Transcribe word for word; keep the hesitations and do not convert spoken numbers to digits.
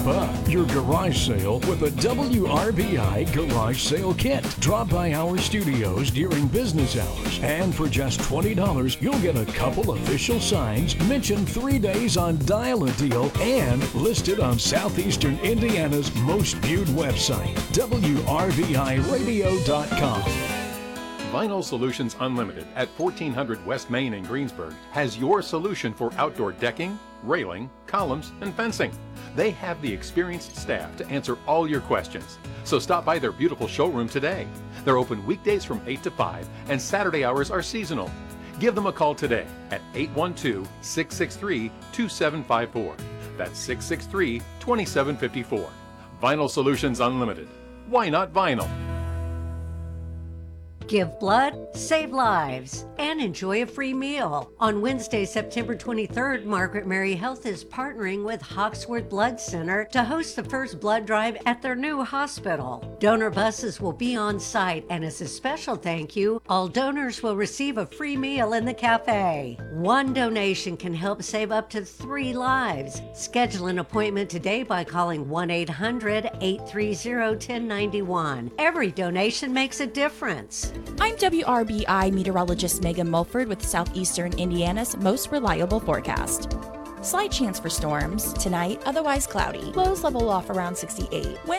Step up your garage sale with a W R B I garage sale kit. Drop by our studios during business hours, and for just twenty dollars, you'll get a couple official signs, mention three days on Dial a Deal, and listed on Southeastern Indiana's most viewed website, W R B I radio dot com. Vinyl Solutions Unlimited at fourteen hundred West Main in Greensburg has your solution for outdoor decking, railing, columns, and fencing. They have the experienced staff to answer all your questions. So stop by their beautiful showroom today. They're open weekdays from eight to five, and Saturday hours are seasonal. Give them a call today at eight one two, six six three, two seven five four. That's six six three, two seven five four. Vinyl Solutions Unlimited. Why not vinyl? Give blood, save lives, and enjoy a free meal. On Wednesday, September twenty-third, Margaret Mary Health is partnering with Hawksworth Blood Center to host the first blood drive at their new hospital. Donor buses will be on site, and as a special thank you, all donors will receive a free meal in the cafe. One donation can help save up to three lives. Schedule an appointment today by calling one eight hundred, eight three zero, one zero nine one. Every donation makes a difference. I'm W R B I meteorologist Megan Mulford with Southeastern Indiana's most reliable forecast. Slight chance for storms. Tonight, otherwise cloudy. Lows level off around sixty-eight.